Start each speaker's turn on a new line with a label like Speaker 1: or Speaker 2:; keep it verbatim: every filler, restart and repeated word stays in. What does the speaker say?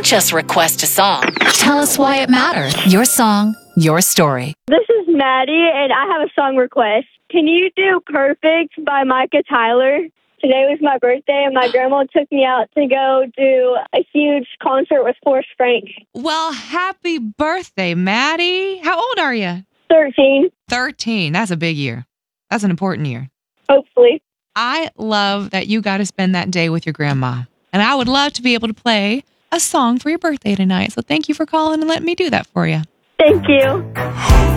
Speaker 1: just request a song. Tell us why it matters. Your song, your story.
Speaker 2: This is Maddie, and I have a song request. Can you do Perfect by Micah Tyler? Today was my birthday, and my grandma took me out to go do a huge concert with Forrest Frank.
Speaker 3: Well, happy birthday, Maddie. How old are you?
Speaker 2: thirteen.
Speaker 3: thirteen. That's a big year. That's an important year.
Speaker 2: Hopefully.
Speaker 3: I love that you got to spend that day with your grandma. And I would love to be able to play a song for your birthday tonight. So thank you for calling and letting me do that for you.
Speaker 2: Thank you.